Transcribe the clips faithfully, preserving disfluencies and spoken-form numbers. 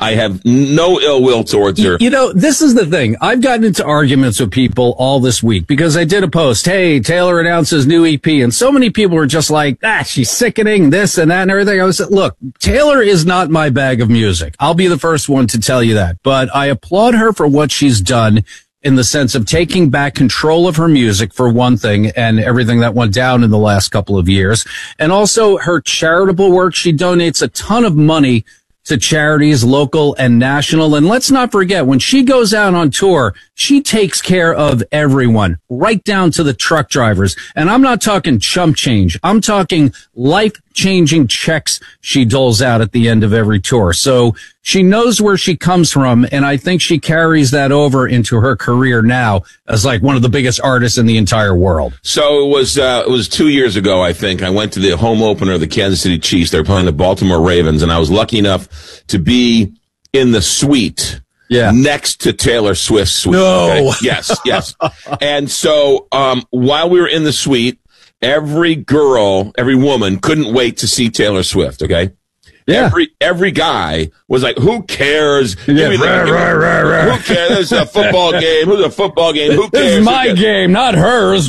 I have no ill will towards her. You know, this is the thing. I've gotten into arguments with people all this week because I did a post. Hey, Taylor announces new E P. And so many people were just like, ah, she's sickening, this and that and everything. I was like, look, Taylor is not my bag of music. I'll be the first one to tell you that. But I applaud her for what she's done in the sense of taking back control of her music, for one thing, and everything that went down in the last couple of years. And also her charitable work. She donates a ton of money to charities, local and national. And let's not forget, when she goes out on tour, she takes care of everyone, right down to the truck drivers. And I'm not talking chump change. I'm talking life-changing checks she doles out at the end of every tour. So she knows where she comes from, and I think she carries that over into her career now as like one of the biggest artists in the entire world. So it was uh, it was two years ago, I think. I went to the home opener of the Kansas City Chiefs. They were playing the Baltimore Ravens, and I was lucky enough to be in the suite yeah. next to Taylor Swift's suite. No. Okay? Yes, yes. And so um, while we were in the suite, every girl, every woman couldn't wait to see Taylor Swift, okay? Yeah. Every every guy was like, who cares? Yeah, rah, rah, rah, rah. Who cares? This is a football game. Who's a football game? Who cares? This is my game, not hers.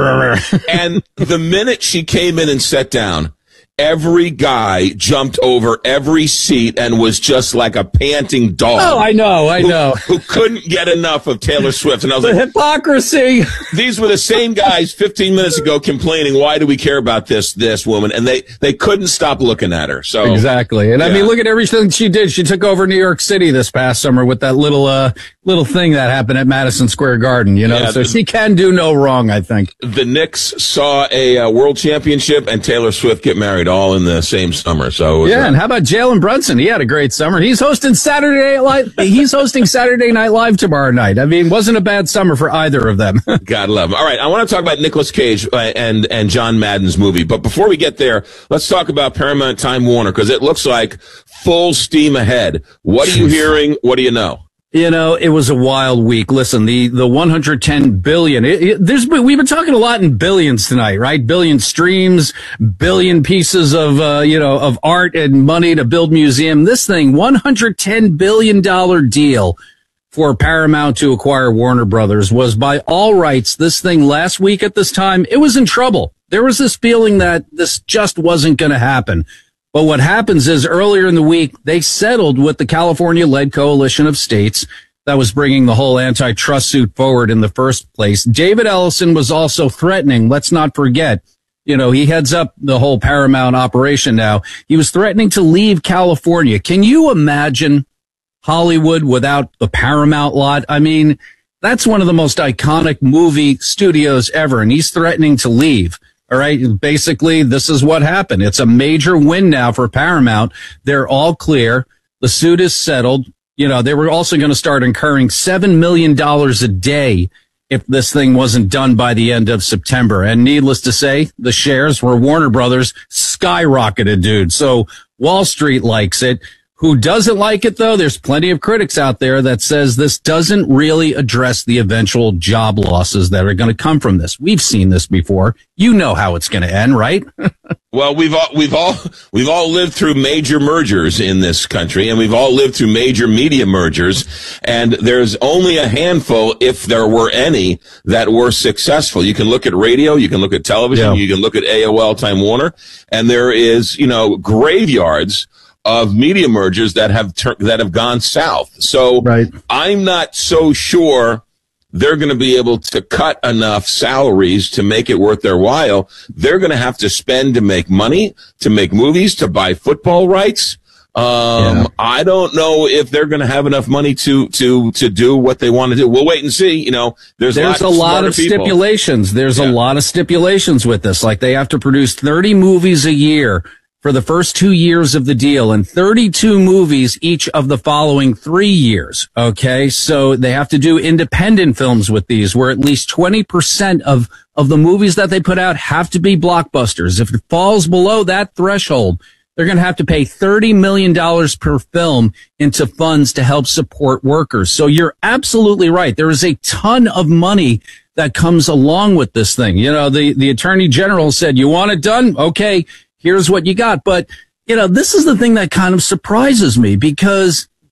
And the minute she came in and sat down, every guy jumped over every seat and was just like a panting dog. Oh, I know, I who, know. Who couldn't get enough of Taylor Swift. And I was the like, hypocrisy. These were the same guys fifteen minutes ago complaining, why do we care about this, this woman? And they, they couldn't stop looking at her. So exactly. And yeah. I mean, look at everything she did. She took over New York City this past summer with that little, uh, little thing that happened at Madison Square Garden, you know, yeah, so the, she can do no wrong, I think. The Knicks saw a uh, world championship and Taylor Swift get married all in the same summer. So yeah, uh, and how about Jalen Brunson? He had a great summer. He's hosting Saturday Night Live. He's hosting Saturday Night Live tomorrow night. I mean, wasn't a bad summer for either of them. God love him. All right, I want to talk about Nicolas Cage uh, and and John Madden's movie, but before we get there, let's talk about Paramount Time Warner, because it looks like full steam ahead. What are you hearing? What do you know? You know, it was a wild week. Listen, the, the one hundred ten billion, it, it, there's been, we've been talking a lot in billions tonight, right? Billion streams, billion pieces of, uh, you know, of art and money to build museum. This thing, one hundred ten billion dollars deal for Paramount to acquire Warner Brothers was by all rights. This thing last week at this time, it was in trouble. There was this feeling that this just wasn't going to happen. But what happens is earlier in the week, they settled with the California-led coalition of states that was bringing the whole antitrust suit forward in the first place. David Ellison was also threatening, let's not forget, you know, he heads up the whole Paramount operation now. He was threatening to leave California. Can you imagine Hollywood without the Paramount lot? I mean, that's one of the most iconic movie studios ever, and he's threatening to leave. All right. Basically, this is what happened. It's a major win now for Paramount. They're all clear. The suit is settled. You know, they were also going to start incurring seven million dollars a day if this thing wasn't done by the end of September. And needless to say, the shares for Warner Brothers skyrocketed, dude. So Wall Street likes it. Who doesn't like it, though? There's plenty of critics out there that says this doesn't really address the eventual job losses that are going to come from this. We've seen this before. You know how it's going to end, right? Well, we've all, we've all, we've all lived through major mergers in this country, and we've all lived through major media mergers, and there's only a handful, if there were any, that were successful. You can look at radio, you can look at television, yeah. you can look at A O L, Time Warner, and there is, you know, graveyards of media mergers that have ter- that have gone south. So right. I'm not so sure they're going to be able to cut enough salaries to make it worth their while. They're going to have to spend to make money, to make movies, to buy football rights. Um, yeah. I don't know if they're going to have enough money to, to, to do what they want to do. We'll wait and see. You know, there's, there's a lot of people. stipulations. There's yeah. a lot of stipulations with this. Like they have to produce thirty movies a year for the first two years of the deal and thirty-two movies each of the following three years. Okay. So they have to do independent films with these where at least twenty percent of, of the movies that they put out have to be blockbusters. If it falls below that threshold, they're going to have to pay thirty million dollars per film into funds to help support workers. So you're absolutely right. There is a ton of money that comes along with this thing. You know, the, the attorney general said, you want it done? Okay. Here's what you got. But, you know, this is the thing that kind of surprises me because